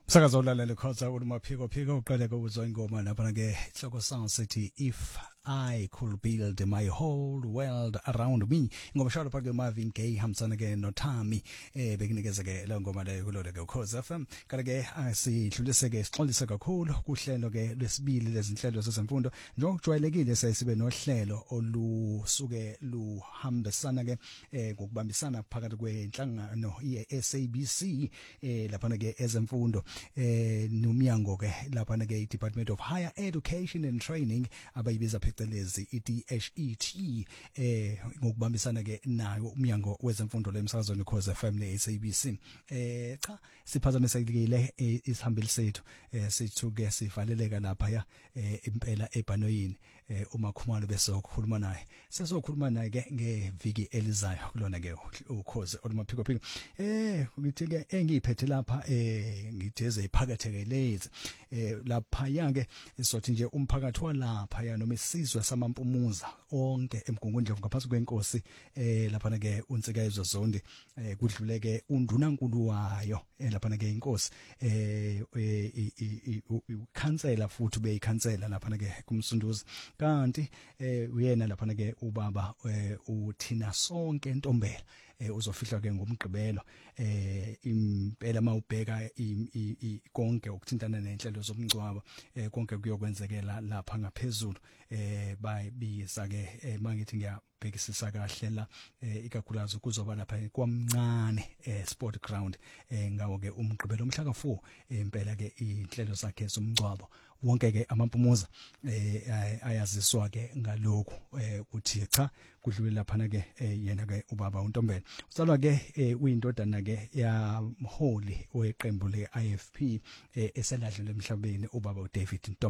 Sakaza ulalele khotha umaphiko uqale ukuzwa ingoma lapha ke ihloko song sithi If I Could Build My Whole World Around Me ngoba shalo phake Marvin Gaye hamsana ke noThami bekinikeza ke le ngoma leyo kulole ke ukhoza FM kanti ke asidlulise ke sixolise kakhulu kuhlelo ke lesibili lezinhlelo zezemfundo njengokujwayelekile sibe nohlelo olusuke luhambisana ke ngokubambisana phakathi kwenhlangano iSABC lapha ke ezemfundo nomnyango ke lapha ke iDepartment of Higher Education and Training abayibiza phecelezi iDHET ngokubambisana ke nayo umnyango wezemfundo lemsakazweni Khoza FM neSABC cha siphazamisekile isihambeli sethu sithuke sivaleleka lapha ya impela ebhanoyini uMakhumalo bese ukukhuluma naye sesokhuluma naye ke ngeviki elizayo kulona ke ukhoze olumaphiko ngithi ke engiphethe lapha ngitheze iphakathekelezi lapha yake sizothi nje umphakathi walapha ya noma isizwe samampumuza onke emgungundle ngaphansi kwenkosi lapha ke uNtsikayizwe Zondi kudluleke undunankulu wayo lapha ke inkosi ikhansela futhi beyikhansela lapha ke kumsunduzi kanti uyena lapha ke ubaba uthina sonke Ntombela uzofihla ke ngomgqibelo impela mawubheka konke ukuthintana nenhlelo zomngcwabo konke kuyokwenzekela lapha ngaphezulu bayibiza ke mangithi ngiyabhekisisa kahle la ikakhulukazi kuzoba lapha kwamncane sport ground ngawo ke umgqibelo umhla ka4 impela ke inhlelo zakhe zomngcwabo wonke ke amampumuza ayaziswa ke ngalokho uthi cha kudlule lapha ke yena ke ubaba uNtombela uzalwa ke uyindodana ke yamholi weqembu leIFP eseladlule emhlabeni ubaba uDavid Ntombela.